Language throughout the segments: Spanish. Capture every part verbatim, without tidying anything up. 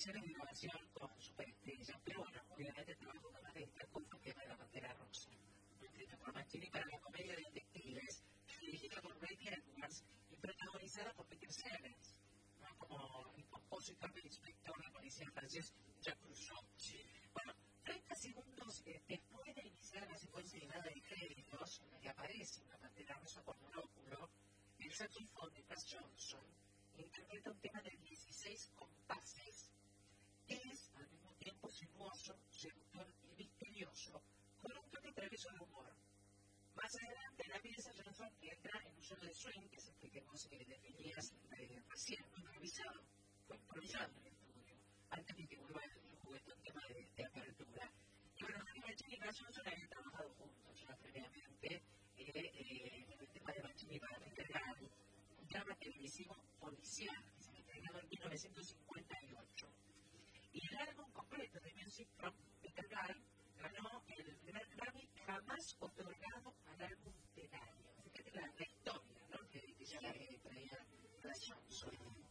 sesiones de grabación con superestrellas, pero bueno, obviamente el trabajo que más destacó fue el tema de La Pantera Rosa, escrita por Mancini para la comedia de detectives, dirigida por Brady Edwards y protagonizada por Peter Sellers, ¿no? Como el pomposo y cambio inspector de policía francés Jacques Cousteau. Bueno, treinta segundos eh, después de iniciar la secuencia animada de créditos, en la que aparece La Pantera Rosa con monóculo, el saxofón de Cass Johnson interpreta un tema de dieciséis compases que es al mismo tiempo sinuoso, seductor y misterioso, con un toque travieso de humor. Más adelante en la pieza, Johnson entra en un solo de swing, que es el que vos eh, definías eh, recién, improvisado, fue improvisado en el estudio, antes de que vuelva el juguetón tema de, de apertura. Y bueno, Mancini y Cass Johnson habían trabajado juntos ya previamente eh, eh, en el tema de Mancini para Peter Gunn, un drama televisivo policial que se estrenó en mil novecientos cincuenta y ocho. Y el álbum completo de Music from Peter Gunn ganó el primer Grammy jamás otorgado al álbum del año. Fíjate la, la historia, ¿no? que, que ya eh, traía Cass Johnson.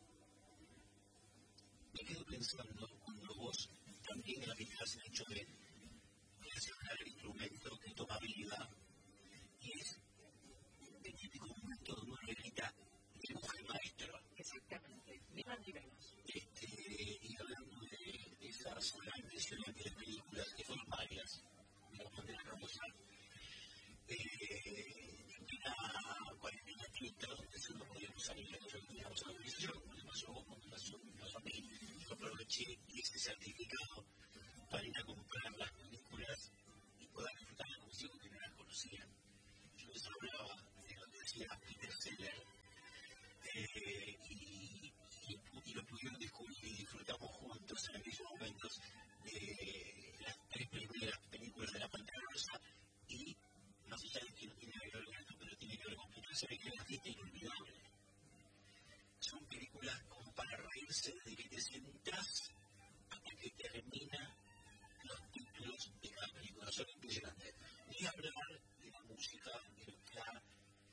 Me quedo pensando cuando vos también aplicás el hecho de relacionar el instrumento que toma vida y es el típico momento donde uno le grita dibuja el maestro. Exactamente, ni más ni menos. Este, y hablando de, de esas impresionantes películas que son varias, de La Pantera Rosa, eh, una cuarentena treinta donde se no podíamos salir de nosotros teníamos a la organización, como le pasó a vos, como le pasó a mí, yo aproveché ese certificado para ir a comprar las películas y poder disfrutarlas como si que no las conocían. Yo les hablaba de lo que decía Peter Sellers, eh, y, y, y lo pudieron descubrir y disfrutamos juntos en aquellos momentos de las tres primeras películas de La Pantera Rosa y más allá de que no tiene que ver con esto, pero tiene que ver con Peter Sellers, que es la fiesta inolvidable. Son películas como para reírse desde que te sentás hasta que termina los títulos de cada película, son impresionantes. Ni hablar de la música, de lo que ha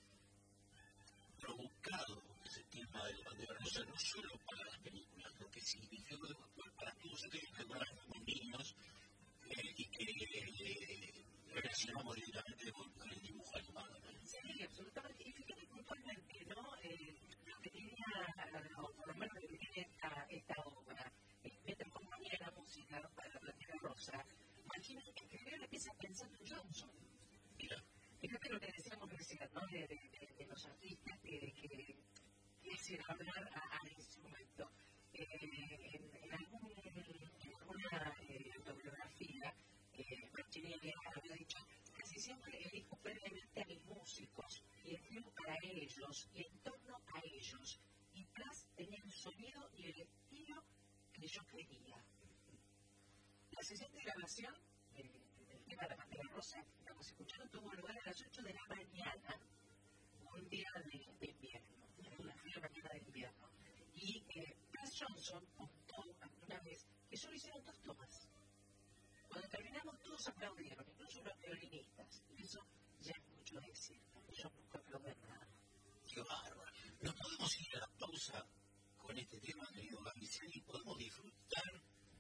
provocado ese tema de La Pantera Rosa, no solo para las películas, lo que significó para todos aquellos que ahora somos niños eh, y que eh, relacionamos directamente con, con el dibujo animado, ¿no? Sí, absolutamente. Y fíjate puntualmente, ¿no? Eh, lo que tenía, o por lo menos lo que tiene esta, esta obra, eh, mientras componía la música para La Pantera Rosa, imagínate que escribió la pieza pensando en Johnson. Mira. Fíjate lo que decíamos recién, ¿no? De, de, de, de los artistas que, que, que hacen hablar a, a ese momento. Eh, en, en, algún, en alguna eh, autobiografía, eh, Mancini había dicho casi siempre elijo previamente a mis músicos y escribo para ellos y en torno a ellos. Y Plas tenía el sonido y el estilo que yo quería. La sesión de grabación eh, del tema de La Pantera Rosa, que estamos escuchando, tuvo lugar a las ocho de la mañana, un día de, de invierno, una fría mañana de invierno. Y eh, Cass Johnson contó una vez que solo hicieron dos tomas. Cuando terminamos, todos aplaudieron, incluso los violinistas. Y eso ya es mucho decir, porque ellos nunca aplauden nada. Qué bárbaro. Nos podemos ir a la pausa con este tema, querido Gabiceni, podemos disfrutar